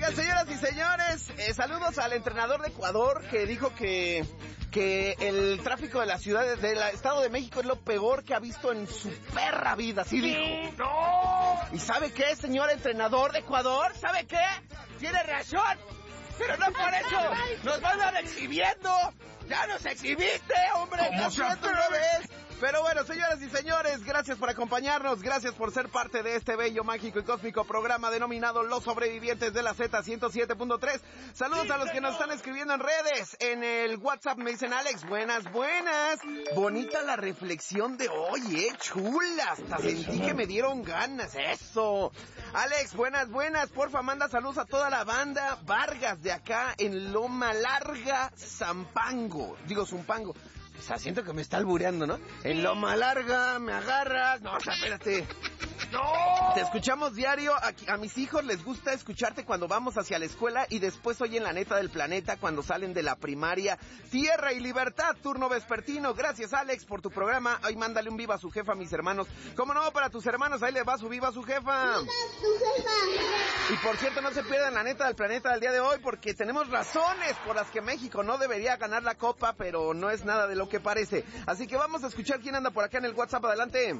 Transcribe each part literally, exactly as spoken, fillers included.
Oigan, señoras y señores, eh, saludos al entrenador de Ecuador que dijo que que el tráfico de la ciudad de, del Estado de México es lo peor que ha visto en su perra vida, así dijo. ¡No! ¿Y sabe qué, señor entrenador de Ecuador? ¿Sabe qué? Tiene razón, pero no por eso nos van a estar exhibiendo. ¡Ya nos exhibiste, hombre! ¿Cómo se atreve? Una vez. Pero bueno, señoras y señores, gracias por acompañarnos, gracias por ser parte de este bello, mágico y cósmico programa denominado Los Sobrevivientes de la Z ciento siete punto tres. Saludos sí, a los que nos están escribiendo en redes, en el WhatsApp me dicen, Alex, buenas, buenas. Bonita la reflexión de hoy, eh, chula, hasta sentí que me dieron ganas, eso. Alex, buenas, buenas, porfa, manda saludos a toda la banda Vargas de acá en Loma Larga, Zampango, digo Zumpango. O sea, siento que me está albureando, ¿no? En Loma Larga, me agarras. No, o sea, espérate. ¡No! Te escuchamos diario. A, a mis hijos les gusta escucharte cuando vamos hacia la escuela y después oyen La Neta del Planeta cuando salen de la primaria. Tierra y Libertad, turno vespertino. Gracias, Alex, por tu programa. Ay, mándale un viva a su jefa a mis hermanos. ¿Cómo no? Para tus hermanos, ahí le va su viva a su jefa. ¡Viva su jefa! Y por cierto, no se pierdan La Neta del Planeta del día de hoy porque tenemos razones por las que México no debería ganar la copa, pero no es nada de lo que parece. Así que vamos a escuchar quién anda por acá en el WhatsApp. Adelante.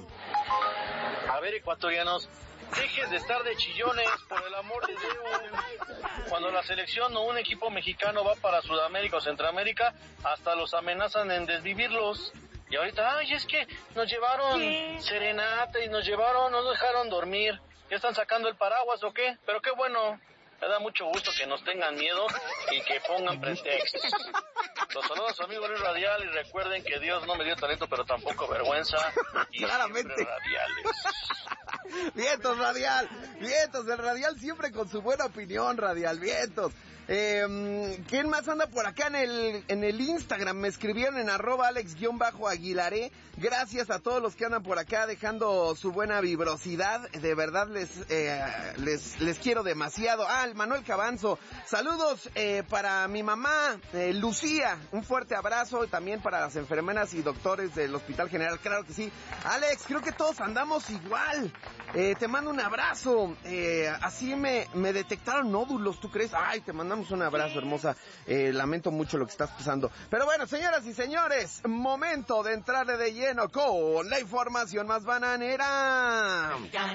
A ver, ecuatorianos, dejen de estar de chillones, por el amor de Dios. Cuando la selección o un equipo mexicano va para Sudamérica o Centroamérica, hasta los amenazan en desvivirlos. Y ahorita, ay, es que nos llevaron ¿Qué? serenata y nos llevaron, nos dejaron dormir. ¿Ya están sacando el paraguas o qué? Pero qué bueno. Me da mucho gusto que nos tengan miedo y que pongan pretextos. Los saludos a su amigo Luis Radial y recuerden que Dios no me dio talento, pero tampoco vergüenza. Y claramente. Radiales. Vientos, Radial. Vientos, el Radial siempre con su buena opinión, Radial. Vientos. Eh, ¿Quién más anda por acá en el en el Instagram? Me escribieron en arroba alex-aguilaré. Gracias a todos los que andan por acá dejando su buena vibrosidad. De verdad les eh, les les quiero demasiado. Ah, el Manuel Cabanzo. Saludos eh, para mi mamá, eh, Lucía. Un fuerte abrazo. Y también para las enfermeras y doctores del Hospital General. Claro que sí. Alex, creo que todos andamos igual. Eh, te mando un abrazo. Eh, así me, me detectaron nódulos, ¿tú crees? Ay, te mandamos un abrazo, hermosa. Eh, lamento mucho lo que estás pasando. Pero bueno, señoras y señores, momento de entrarle de lleno con la información más bananera.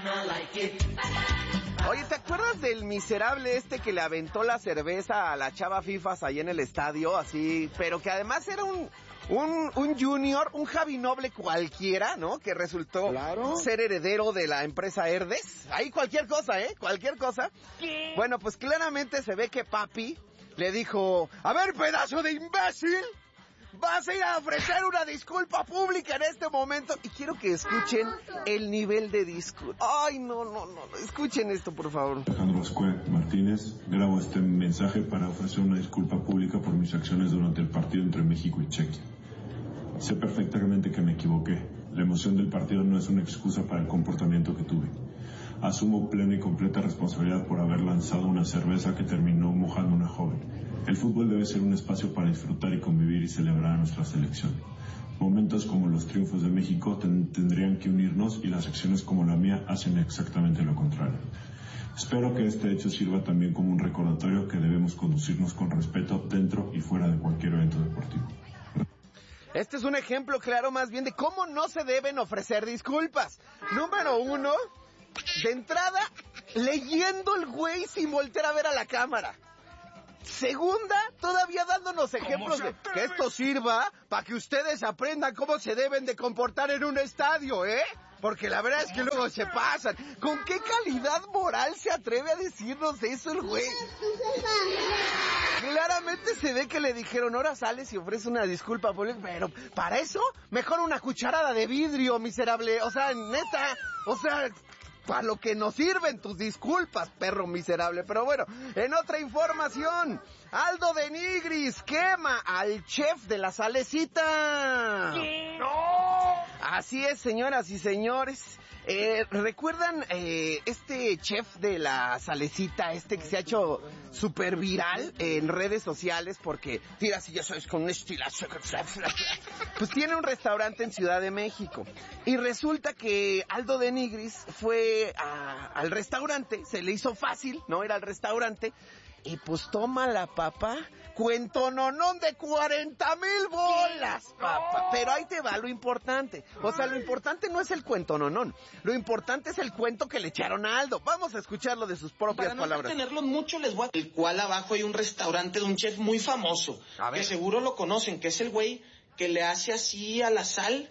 Oye, ¿te acuerdas del miserable este que le aventó la cerveza a la chava Fifas ahí en el estadio? Así, pero que además era un... Un, un junior, un Javi Noble cualquiera, ¿no? Que resultó claro. ser heredero de la empresa Herdes. Ahí cualquier cosa, ¿eh? Cualquier cosa. ¿Qué? Bueno, pues claramente se ve que papi le dijo, a ver, pedazo de imbécil, vas a ir a ofrecer una disculpa pública en este momento. Y quiero que escuchen el nivel de disculpa. Ay, no, no, no, escuchen esto, por favor. Alejandro Ascue Martínez, grabo este mensaje para ofrecer una disculpa pública por mis acciones durante el partido entre México y Chequia. Sé perfectamente que me equivoqué. La emoción del partido no es una excusa para el comportamiento que tuve. Asumo plena y completa responsabilidad por haber lanzado una cerveza que terminó mojando a una joven. El fútbol debe ser un espacio para disfrutar y convivir y celebrar a nuestra selección. Momentos como los triunfos de México ten- tendrían que unirnos y las acciones como la mía hacen exactamente lo contrario. Espero que este hecho sirva también como un recordatorio que debemos conducirnos con respeto dentro y fuera de cualquier evento deportivo. Este es un ejemplo claro más bien de cómo no se deben ofrecer disculpas. Número uno, de entrada, leyendo el güey sin voltear a ver a la cámara. Segunda, todavía dándonos ejemplos de que esto sirva para que ustedes aprendan cómo se deben de comportar en un estadio, ¿eh? Porque la verdad es que luego se pasan. ¿Con qué calidad moral se atreve a decirnos eso el güey? Claramente se ve que le dijeron, ahora sales y ofrece una disculpa pública, pero para eso, mejor una cucharada de vidrio, miserable. O sea, neta, o sea... para lo que nos sirven tus disculpas, perro miserable. Pero bueno, en otra información, Aldo de Nigris quema al chef de la Salecita. ¿Qué? ¡No! Así es, señoras y señores. Eh, ¿Recuerdan eh, este chef de la Salecita, este que se ha hecho súper viral en redes sociales porque, mira, si ya sabes, con un estilazo, pues tiene un restaurante en Ciudad de México. Y resulta que Aldo de Nigris fue a, al restaurante, se le hizo fácil, ¿no? Ir al restaurante. Y pues toma la papá, cuentononón de cuarenta mil bolas, papá. Pero ahí te va lo importante. O sea, lo importante no es el cuentononón. Lo importante es el cuento que le echaron a Aldo. Vamos a escucharlo de sus propias Para no palabras. Para no tenerlo mucho, les voy a... El cual abajo hay un restaurante de un chef muy famoso. Que seguro lo conocen, que es el güey que le hace así a la sal...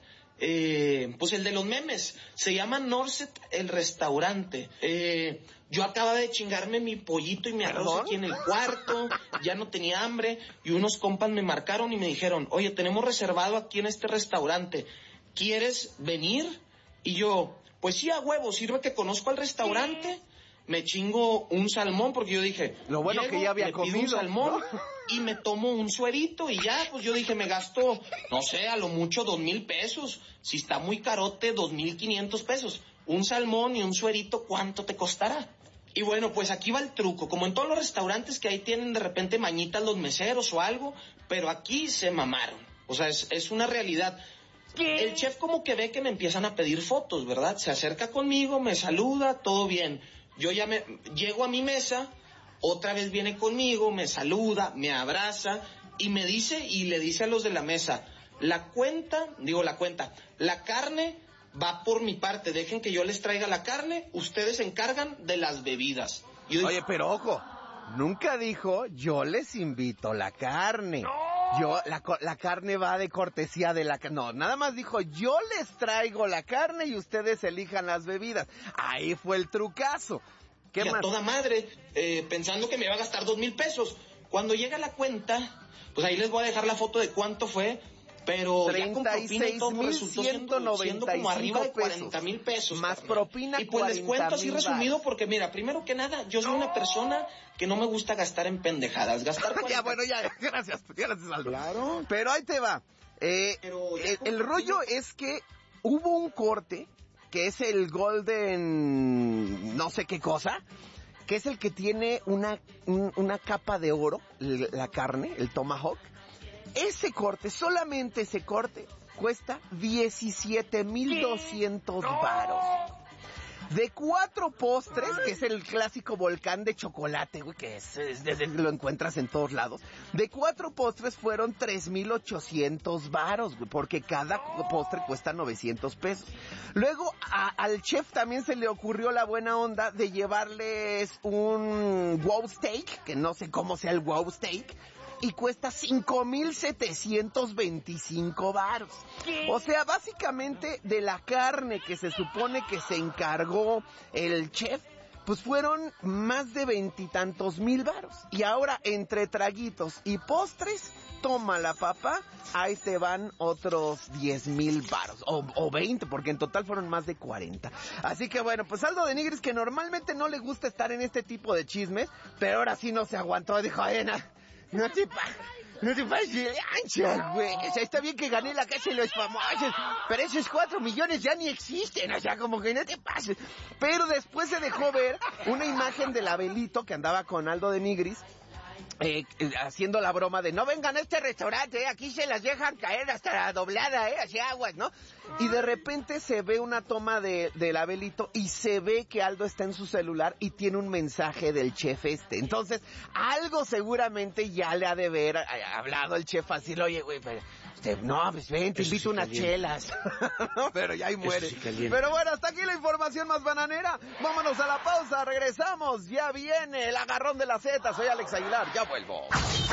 Eh, pues el de los memes, se llama Norset el restaurante. eh, yo acababa de chingarme mi pollito y mi arroz ¿Perdón? aquí en el cuarto, ya no tenía hambre y unos compas me marcaron y me dijeron, oye, tenemos reservado aquí en este restaurante, ¿quieres venir? Y yo, pues sí, a huevo, sirve que conozco al restaurante. Me chingo un salmón porque yo dije, lo bueno llego, que ya había me pido comido, un salmón, ¿no? Y me tomo un suerito y ya, pues yo dije, me gasto, no sé, a lo mucho dos mil pesos. Si está muy carote, dos mil quinientos pesos. Un salmón y un suerito, ¿cuánto te costará? Y bueno, pues aquí va el truco. Como en todos los restaurantes que ahí tienen de repente mañitas los meseros o algo, pero aquí se mamaron. O sea, es, es una realidad. ¿Qué? El chef como que ve que me empiezan a pedir fotos, ¿verdad? Se acerca conmigo, me saluda, todo bien. Yo ya me llego a mi mesa, otra vez viene conmigo, me saluda, me abraza y me dice y le dice a los de la mesa, la cuenta, digo la cuenta, la carne va por mi parte, dejen que yo les traiga la carne, ustedes se encargan de las bebidas. Y yo digo, oye, pero ojo, nunca dijo, yo les invito la carne. ¡No! Yo, la, la carne va de cortesía de la... No, nada más dijo, yo les traigo la carne y ustedes elijan las bebidas. Ahí fue el trucazo. ¿Qué y más? A toda madre, eh, pensando que me iba a gastar dos mil pesos. Cuando llega la cuenta, pues ahí les voy a dejar la foto de cuánto fue, pero ya con propina y todo resultó siendo, siendo como arriba de cuarenta mil pesos. Más carnal. propina, y pues les cuento así resumido porque mira, primero que nada, yo soy no. una persona que no me gusta gastar en pendejadas. Gastar cuarenta... Ya, bueno, ya, gracias, gracias, Aldo. Claro. Pero ahí te va. Eh, pero el, el rollo es que hubo un corte, que es el Golden no sé qué cosa, que es el que tiene una, un, una capa de oro, la carne, el tomahawk. Ese corte, solamente ese corte, cuesta diecisiete mil doscientos varos. De cuatro postres, que es el clásico volcán de chocolate, güey, que es, es desde que lo encuentras en todos lados. De cuatro postres fueron tres mil ochocientos varos, güey, porque cada postre cuesta novecientos pesos. Luego, a, al chef también se le ocurrió la buena onda de llevarles un wow steak, que no sé cómo sea el wow steak, y cuesta cinco mil setecientos veinticinco varos. O sea, básicamente de la carne que se supone que se encargó el chef, pues fueron más de veintitantos mil varos. Y ahora, entre traguitos y postres, toma la papá, ahí te van otros diez mil varos, o, o veinte, porque en total fueron más de cuarenta. Así que bueno, pues Aldo de Nigris, que normalmente no le gusta estar en este tipo de chismes, pero ahora sí no se aguantó, dijo, ay, no, no te pa... No te pases de ancha, güey. O sea, está bien que gané la casa de los famosos, pero esos cuatro millones ya ni existen. O sea, como que no te pases. Pero después se dejó ver una imagen del Abelito que andaba con Aldo de Nigris, eh, haciendo la broma de no vengan a este restaurante, eh, aquí se las dejan caer hasta la doblada, eh, así aguas, ¿no? Y de repente se ve una toma de del Abelito y se ve que Aldo está en su celular y tiene un mensaje del chef este. Entonces, algo seguramente ya le ha de ver eh, hablado el chef así, oye, güey, pero... No, pues ven, te invito sí unas caliente. chelas. No, pero ya ahí muere. Sí pero bueno, hasta aquí la información más bananera. Vámonos a la pausa, regresamos. Ya viene el agarrón de la Z. Soy Alex Aguilar, ya vuelvo.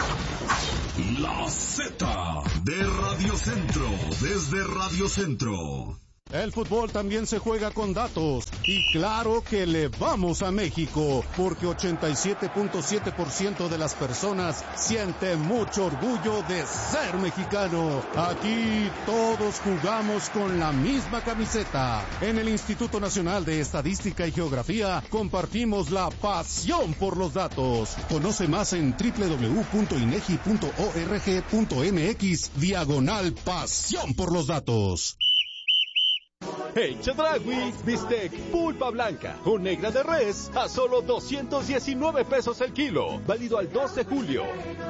La Z de Radio Centro, desde Radio Centro. El fútbol también se juega con datos y claro que le vamos a México porque ochenta y siete punto siete por ciento de las personas siente mucho orgullo de ser mexicano. Aquí todos jugamos con la misma camiseta. En el Instituto Nacional de Estadística y Geografía compartimos la pasión por los datos. Conoce más en doble u doble u doble u punto inegi punto org punto mx diagonal pasión por los datos. En Chedraui, bistec pulpa blanca o negra de res a solo doscientos diecinueve pesos el kilo. Válido al dos de julio.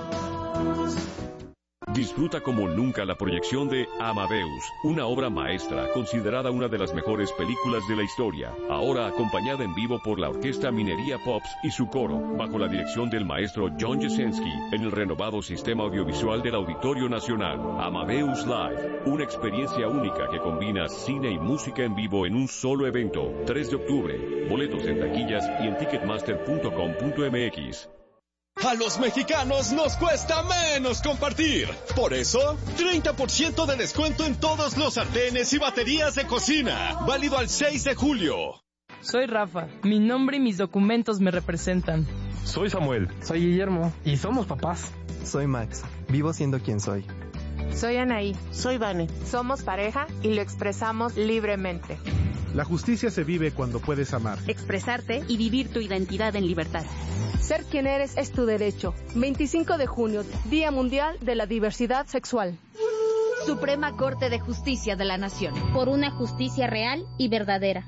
Disfruta como nunca la proyección de Amadeus, una obra maestra considerada una de las mejores películas de la historia, ahora acompañada en vivo por la Orquesta Minería Pops y su coro, bajo la dirección del maestro John Jasenski, en el renovado sistema audiovisual del Auditorio Nacional. Amadeus Live, una experiencia única que combina cine y música en vivo en un solo evento. tres de octubre, boletos en taquillas y en ticketmaster punto com punto m x. A los mexicanos nos cuesta menos compartir. Por eso, treinta por ciento de descuento en todos los sartenes y baterías de cocina. Válido al seis de julio. Soy Rafa. Mi nombre y mis documentos me representan. Soy Samuel. Soy Guillermo. Y somos papás. Soy Max. Vivo siendo quien soy. Soy Anaí. Soy Vane. Somos pareja y lo expresamos libremente. La justicia se vive cuando puedes amar, expresarte y vivir tu identidad en libertad. Ser quien eres es tu derecho. veinticinco de junio, Día Mundial de la Diversidad Sexual. Suprema Corte de Justicia de la Nación. Por una justicia real y verdadera.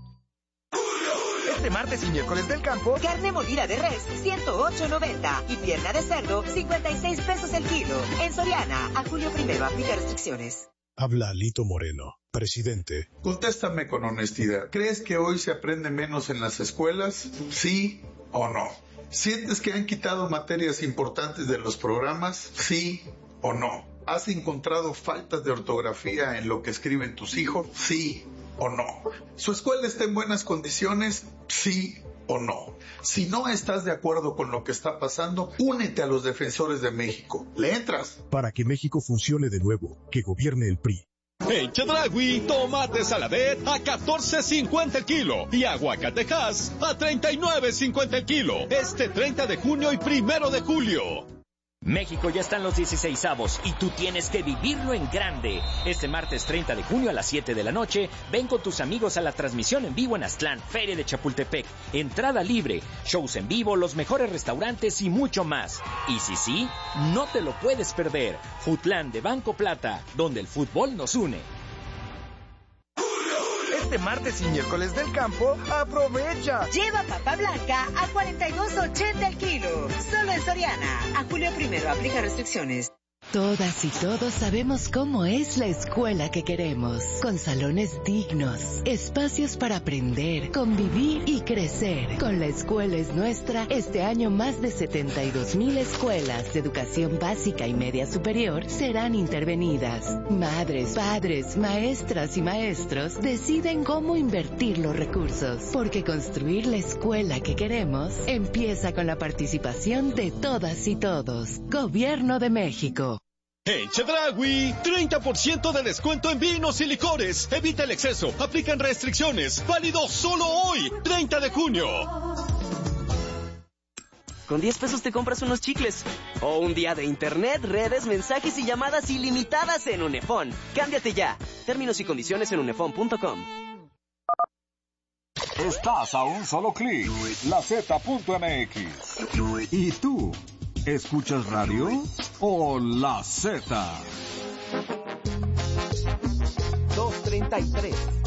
Este martes y miércoles del campo, carne molida de res, ciento ocho noventa y pierna de cerdo, cincuenta y seis pesos el kilo. En Soriana, a julio primero, aplica restricciones. Habla Lito Moreno, presidente. Contéstame con honestidad. ¿Crees que hoy se aprende menos en las escuelas? ¿Sí o no? ¿Sientes que han quitado materias importantes de los programas? ¿Sí o no? ¿Has encontrado faltas de ortografía en lo que escriben tus hijos? ¿Sí o no? ¿Su escuela está en buenas condiciones? ¿Sí o no? Si no estás de acuerdo con lo que está pasando, únete a los defensores de México. ¿Le entras? Para que México funcione de nuevo, que gobierne el P R I. En Chedraui, tomate saladet a catorce cincuenta el kilo y aguacatejas a treinta y nueve cincuenta el kilo. Este treinta de junio y primero de julio. México ya está en los dieciseisavos y tú tienes que vivirlo en grande. Este martes treinta de junio a las siete de la noche, ven con tus amigos a la transmisión en vivo en Aztlán, Feria de Chapultepec. Entrada libre, shows en vivo, los mejores restaurantes y mucho más. Y si sí, no te lo puedes perder. Futlán de Banco Plata, donde el fútbol nos une. Este martes y miércoles del campo, aprovecha. Lleva papa blanca a cuarenta y dos ochenta el kilo. Solo en Soriana. A julio primero, aplica restricciones. Todas y todos sabemos cómo es la escuela que queremos, con salones dignos, espacios para aprender, convivir y crecer. Con La Escuela es Nuestra, este año más de setenta y dos mil escuelas de educación básica y media superior serán intervenidas. Madres, padres, maestras y maestros deciden cómo invertir los recursos, porque construir la escuela que queremos empieza con la participación de todas y todos. Gobierno de México. En Chedraui, treinta por ciento de descuento en vinos y licores. Evita el exceso, aplican restricciones. Válido solo hoy, treinta de junio. Con diez pesos te compras unos chicles. O un día de internet, redes, mensajes y llamadas ilimitadas en Unefón. Cámbiate ya. Términos y condiciones en unefón punto com. Estás a un solo clic. La Z punto M X. ¿Y tú? ¿Escuchas radio o La Z? dos treinta y tres